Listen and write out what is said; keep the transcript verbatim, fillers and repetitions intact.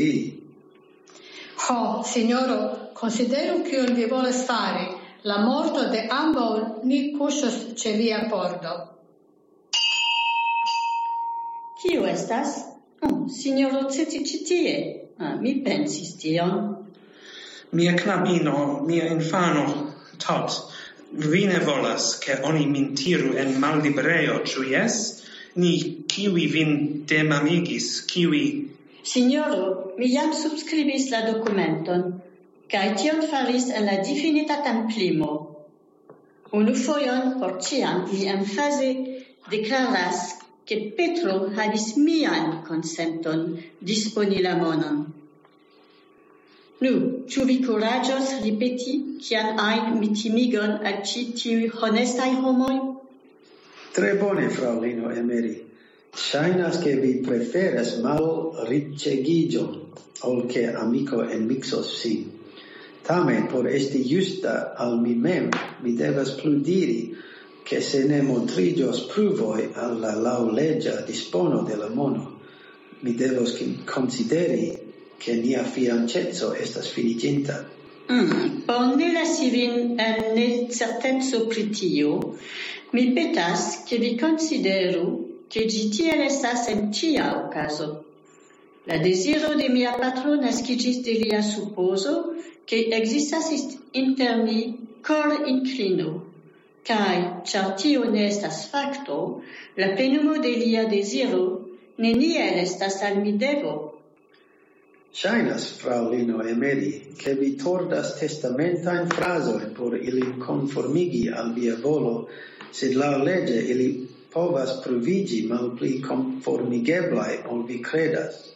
Ho, signoro, considero che vi voles fare la morto de ambo ni cuŝos ĉe via pordo. Kiu estas? Oh, signoro Ceti ĉi tie. Ah, mi pensis tion. Mia knabino, mia infano, tot, vi ne volas, che oni min tiru en malliberejo, ĉu jes? Ni, kiui vin demamigis, kiui... Signoro, mi jam subscribis la dokumenton, kaj tion faris en la difinita templimo. Unu fojon por ĉiam mi emfaze deklaras, ke Petro havis mian konsenton disponi la monon. Nu, ĉu vi kuraĝos ripeti kian ajn mitimigon al ĉi tiuj honestaj homoj? Tre bone, fraŭlino Emery. Ŝajnas ke vi preferas malriĉegiĝon ol ke amiko enmiksos sin. Tamen, por esti justa al mi mem, mi devas plu diri, che se ne montriĝos pruvoj al la laŭleĝa dispono de la mono, mi devos konsideri che nia fianĉeco estas finiĝinta. Mm, por ne lasi vin en necerteco pri tio, mi petas ke vi konsideru che ĝi tiel estas en ĉia okazo. La deziro de mia patro naskiĝis de lia supozo, ke ekzistas inter ni kor-inklino, kaj ĉar tio ne estas fakto, la plenumo de lia deziro neniel estas al mi devo. Ŝajnas, fraŭlino Emery, ke vi tordas testamentajn frazojn por ilin konformigi al via volo, sed laŭleĝe ili povas pruviĝi malpli konformigeblaj ol vi kredas.